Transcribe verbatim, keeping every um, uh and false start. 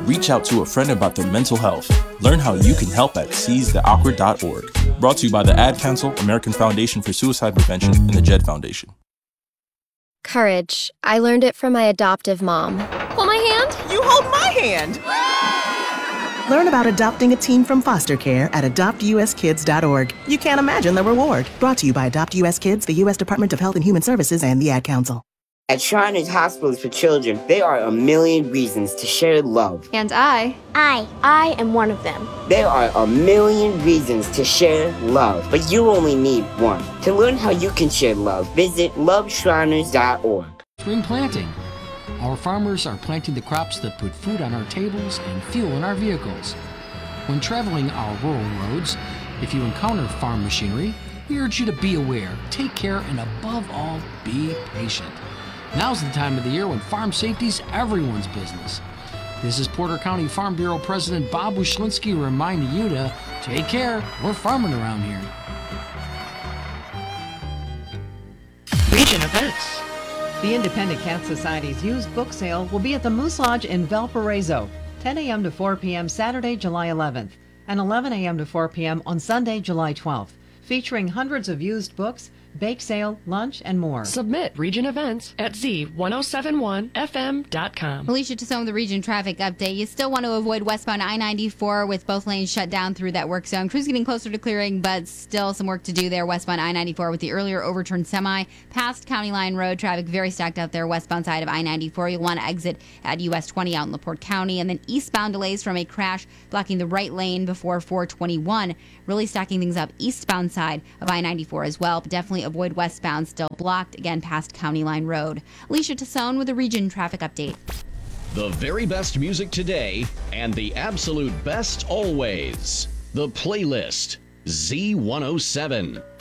Reach out to a friend about their mental health. Learn how you can help at seize the awkward dot org. Brought to you by the Ad Council, American Foundation for Suicide Prevention, and the Jed Foundation. Courage. I learned it from my adoptive mom. Hold my hand. You hold my hand. Learn about adopting a teen from foster care at adopt u s kids dot org. You can't imagine the reward. Brought to you by Adopt U S Kids, the U S Department of Health and Human Services, and the Ad Council. At Shriners Hospitals for Children, there are a million reasons to share love. And I, I, I am one of them. There are a million reasons to share love, but you only need one. To learn how you can share love, visit love shriners dot org. Spring planting. Our farmers are planting the crops that put food on our tables and fuel in our vehicles. When traveling our rural roads, if you encounter farm machinery, we urge you to be aware, take care, and above all, be patient. Now's the time of the year when farm safety's everyone's business. This is Porter County Farm Bureau President Bob Wyszynski reminding you to take care. We're farming around here. Region events. The Independent Cat Society's used book sale will be at the Moose Lodge in Valparaiso, ten a.m. to four p.m. Saturday, July eleventh, and eleven a.m. to four p.m. on Sunday, July twelfth, featuring hundreds of used books, bake sale, lunch, and more. Submit region events at z ten seventy-one f m dot com. Alicia Tassone with the region traffic update. You still want to avoid westbound I ninety-four with both lanes shut down through that work zone. Crews getting closer to clearing, but still some work to do there westbound I ninety-four with the earlier overturned semi past County Line Road. Traffic very stacked out there westbound side of I ninety-four. You'll want to exit at U S twenty out in LaPorte County. And then eastbound delays from a crash blocking the right lane before four twenty-one. Really stacking things up eastbound side of I ninety-four as well. But definitely avoid westbound, still blocked again past County Line Road. Alicia Tassone with a region traffic update. The very best music today and the absolute best always. The Playlist. Z one oh seven.